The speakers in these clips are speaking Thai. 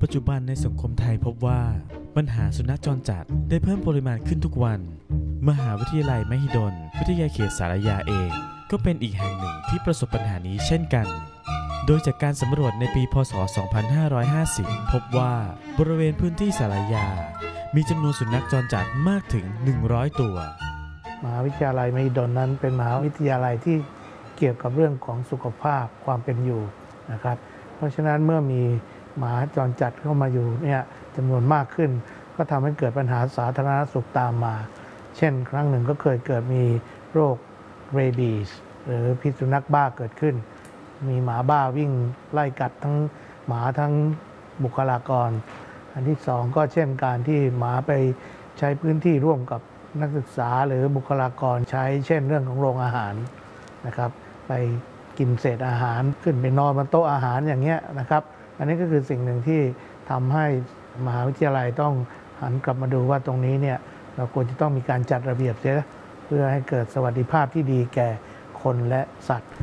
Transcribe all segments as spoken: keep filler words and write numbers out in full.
ปัจจุบันในสังคมไทยพบว่าปัญหาสุนัขจรจัดได้เพิ่มปริมาณขึ้นทุกวันมหาวิทยาลัยมหิดลวิทยาเขตสารยาเองก็เป็นอีกแห่งหนึ่งที่ประสบปัญหานี้เช่นกันโดยจากการสำรวจในปีพ.ศ. สองพันห้าร้อยห้าสิบพบว่าบริเวณพื้นที่สารยามีจำนวนสุนัขจรจัดมากถึงหนึ่งร้อยตัวมหาวิทยาลัยมหิดลนั้นเป็นมหาวิทยาลัยที่เกี่ยวกับเรื่องของสุขภาพความเป็นอยู่นะครับเพราะฉะนั้นเมื่อมีหมาจรจัดเข้ามาอยู่เนี่ยจำนวนมากขึ้นก็ทำให้เกิดปัญหาสาธารณสุขตามมาเช่นครั้งหนึ่งก็เคยเกิดมีโรคเรบีสหรือพิษสุนัขบ้าเกิดขึ้นมีหมาบ้าวิ่งไล่กัดทั้งหมาทั้งบุคลากรอันที่สองก็เช่นการที่หมาไปใช้พื้นที่ร่วมกับนักศึกษาหรือบุคลากรใช้เช่นเรื่องของโรงอาหารนะครับไปกินเศษอาหารขึ้นไปนอนบนโต๊ะอาหารอย่างเงี้ยนะครับอันนี้ก็คือสิ่งหนึ่งที่ทำให้มหาวิทยาลัยต้องหันกลับมาดูว่าตรงนี้เนี่ยเราควรจะต้องมีการจัดระเบียบเสียเพื่อให้เกิดสวัสดิภาพที่ดีแก่คนและสัตว์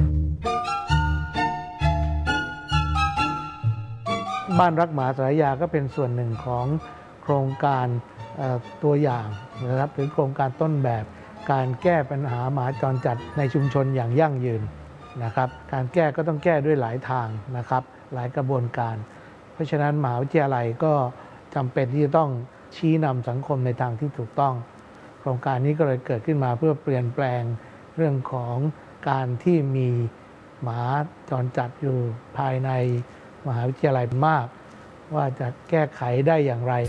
บ้านรักหมาสารยาก็เป็นส่วนหนึ่งของโครงการตัวอย่างนะครับหรือโครงการต้นแบบการแก้ปัญหาหมาจรจัดในชุมชนอย่างยั่งยืนนะครับการแก้ก็ต้องแก้ด้วยหลายทางนะครับหลายกระบวนการเพราะฉะนั้นมหาวิทยาลัยก็จำเป็นที่จะต้องชี้นำสังคมในทางที่ถูกต้องโครงการนี้ก็เลยเกิดขึ้นมาเพื่อเปลี่ยนแปลงเรื่องของการที่มีหมาจรจัดอยู่ภายในมหาวิทยาลัยมากว่าจะแก้ไขได้อย่างไร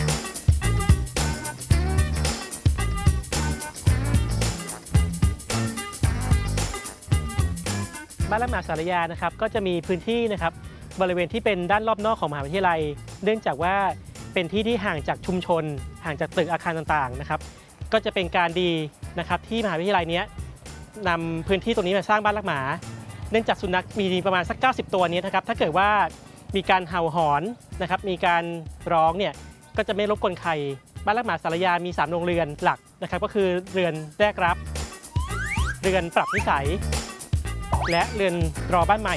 บ้านรักหมาสารยานะครับก็จะมีพื้นที่นะครับบริเวณที่เป็นด้านรอบนอกของมหาวิทยาลัยเนื่องจากว่าเป็นที่ที่ห่างจากชุมชนห่างจากตึกอาคารต่างๆนะครับก็จะเป็นการดีนะครับที่มหาวิทยาลัยนี้นำพื้นที่ตรงนี้มาสร้างบ้านรักหมาเนื่องจากสุนัขมีประมาณสักเก้าสิบตัวนี้นะครับถ้าเกิดว่ามีการเห่าหอนนะครับมีการร้องเนี่ยก็จะไม่รบกวนใครบ้านรักหมาสารยามีสามโรงเรือนหลักนะครับก็คือเรือนแรกรับเรือนปรับนิสัยและเรือนรอบ้านใหม่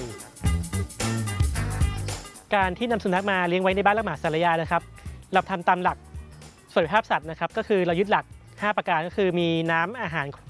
การที่นำสุนัขมาเลี้ยงไว้ในบ้านรักหมาสารยานะครับเราทำตามหลักสวัสดิภาพสัตว์นะครับก็คือเรายึดหลักห้าประการก็คือมีน้ำอาหาร